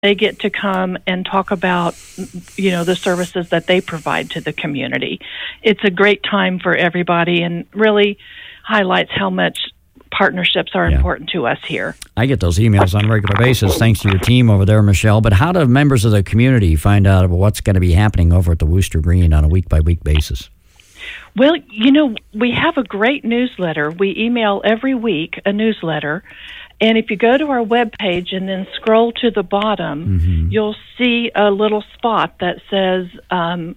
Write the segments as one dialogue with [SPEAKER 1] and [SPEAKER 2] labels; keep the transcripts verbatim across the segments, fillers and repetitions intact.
[SPEAKER 1] they get to come and talk about, you know, the services that they provide to the community. It's a great time for everybody and really highlights how much partnerships are yeah. important to us here.
[SPEAKER 2] I get those emails on a regular basis thanks to your team over there, Michelle. But how do members of the community find out about what's going to be happening over at the Wooster Green on a week-by-week basis?
[SPEAKER 1] Well, you know, we have a great newsletter. We email every week a newsletter. And if you go to our webpage and then scroll to the bottom, mm-hmm. you'll see a little spot that says um,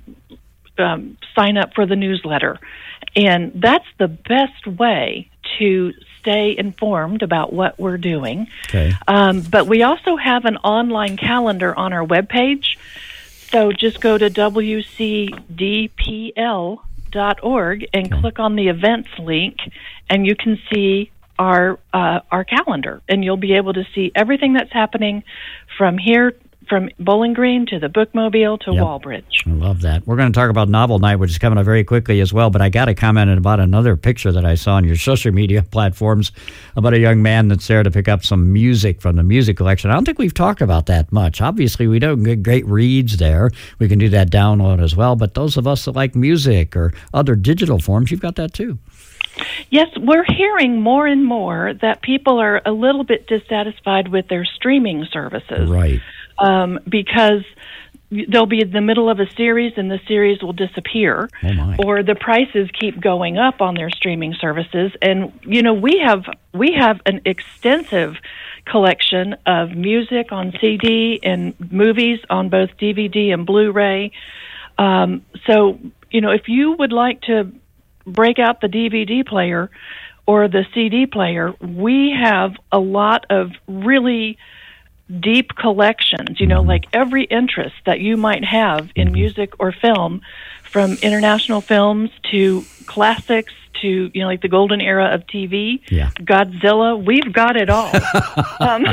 [SPEAKER 1] um, sign up for the newsletter. And that's the best way to stay informed about what we're doing.
[SPEAKER 2] Okay.
[SPEAKER 1] Um, but we also have an online calendar on our webpage. So just go to w c d p l dot org and okay. click on the events link, and you can see our uh, our calendar, and you'll be able to see everything that's happening from here, from Bowling Green to the Bookmobile to yep. Walbridge.
[SPEAKER 2] I love that. We're going to talk about Novel Night, which is coming up very quickly as well, but I got to comment about another picture that I saw on your social media platforms about a young man that's there to pick up some music from the music collection. I don't think we've talked about that much. Obviously, we don't get great reads there. We can do that download as well, but those of us that like music or other digital forms, you've got that too.
[SPEAKER 1] Yes, we're hearing more and more that people are a little bit dissatisfied with their streaming services.
[SPEAKER 2] Right.
[SPEAKER 1] Um, because they'll be in the middle of a series and the series will disappear.
[SPEAKER 2] Oh my.
[SPEAKER 1] Or the prices keep going up on their streaming services. And, you know, we have we have an extensive collection of music on C D and movies on both D V D and Blu-ray. Um, so, you know, if you would like to break out the D V D player or the C D player, we have a lot of really deep collections, you know, like every interest that you might have in music or film, from international films to classics to, you know, like the golden era of T V,
[SPEAKER 2] yeah.
[SPEAKER 1] Godzilla, we've got it all. um,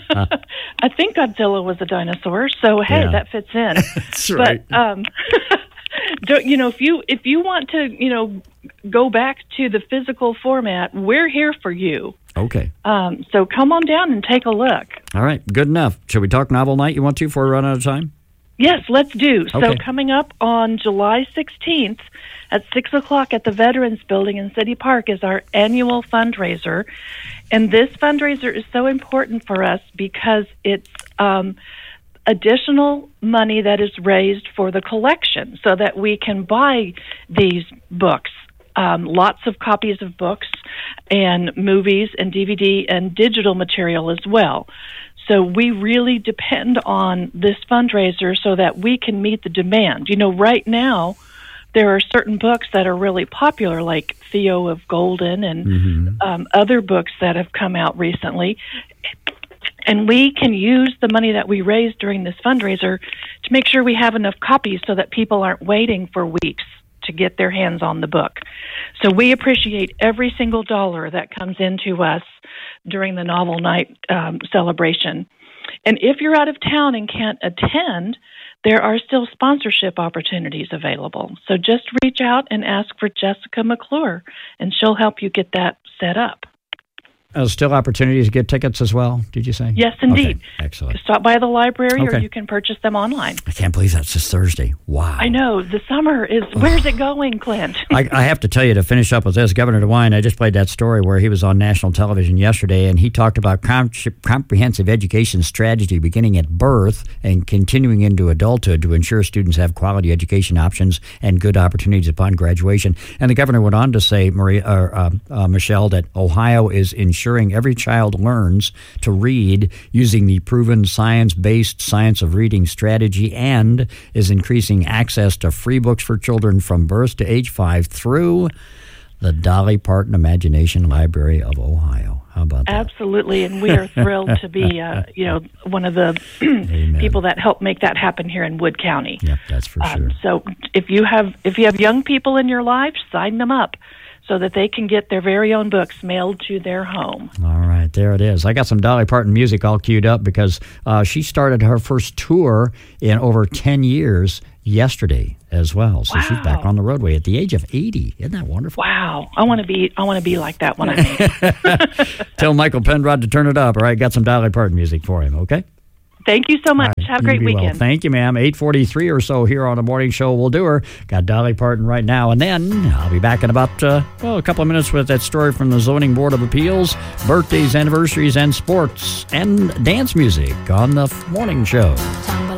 [SPEAKER 1] I think Godzilla was a dinosaur, so hey,
[SPEAKER 2] yeah.
[SPEAKER 1] that fits in.
[SPEAKER 2] That's right.
[SPEAKER 1] But, um, don't, you know, if you if you want to, you know, go back to the physical format, we're here for you.
[SPEAKER 2] Okay.
[SPEAKER 1] Um, so come on down and take a look.
[SPEAKER 2] All right, good enough. Should we talk Novel Night you want to before we run out of time?
[SPEAKER 1] Yes, let's do.
[SPEAKER 2] Okay.
[SPEAKER 1] So coming up on July sixteenth at six o'clock at the Veterans Building in City Park is our annual fundraiser. And this fundraiser is so important for us because it's um, additional money that is raised for the collection so that we can buy these books. Um, lots of copies of books and movies and D V D and digital material as well. So we really depend on this fundraiser so that we can meet the demand. You know, right now, there are certain books that are really popular, like Theo of Golden and mm-hmm. um, other books that have come out recently. And we can use the money that we raise during this fundraiser to make sure we have enough copies so that people aren't waiting for weeks to get their hands on the book. So we appreciate every single dollar that comes into us during the Novel Night um, celebration. And if you're out of town and can't attend, there are still sponsorship opportunities available. So just reach out and ask for Jessica McClure, and she'll help you get that set up.
[SPEAKER 2] Uh, still opportunities to get tickets as well, did you say?
[SPEAKER 1] Yes, indeed.
[SPEAKER 2] Okay. Excellent.
[SPEAKER 1] Stop by the library
[SPEAKER 2] okay.
[SPEAKER 1] or you can purchase them online.
[SPEAKER 2] I can't believe that's this Thursday. Wow.
[SPEAKER 1] I know. The summer is, where's it going, Clint?
[SPEAKER 2] I, I have to tell you, to finish up with this, Governor DeWine, I just played that story where he was on national television yesterday, and he talked about com- comprehensive education strategy beginning at birth and continuing into adulthood to ensure students have quality education options and good opportunities upon graduation. And the governor went on to say, Maria, uh, uh, uh, Michelle, that Ohio is ensuring every child learns to read using the proven science-based science of reading strategy and is increasing access to free books for children from birth to age five through the Dolly Parton Imagination Library of Ohio. How about that?
[SPEAKER 1] Absolutely, and we are thrilled to be, uh, you know, one of the people that help make that happen here in Wood County.
[SPEAKER 2] Yep, that's for
[SPEAKER 1] um,
[SPEAKER 2] sure.
[SPEAKER 1] So if you have if you have young people in your life, sign them up so that they can get their very own books mailed to their home.
[SPEAKER 2] All right, there it is. I got some Dolly Parton music all queued up because uh, she started her first tour in over ten years yesterday as well. So
[SPEAKER 1] wow.
[SPEAKER 2] she's back on the roadway at the age of eighty. Isn't that wonderful?
[SPEAKER 1] Wow. I want to be I want to be like that when I'm eighty.
[SPEAKER 2] Tell Michael Penrod to turn it up. All right, got some Dolly Parton music for him, okay?
[SPEAKER 1] Thank you so much.
[SPEAKER 2] Right,
[SPEAKER 1] Have a great weekend.
[SPEAKER 2] Well. Thank you, ma'am. eight forty-three or so here on the morning show. We'll do her. Got Dolly Parton right now. And then I'll be back in about, uh, well, a couple of minutes with that story from the Zoning Board of Appeals, birthdays, anniversaries, and sports, and dance music on the morning show.